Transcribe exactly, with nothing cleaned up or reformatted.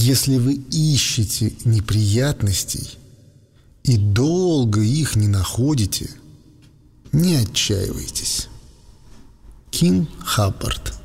Если вы ищете неприятностей и долго их не находите, не отчаивайтесь. Ким Хаппорт.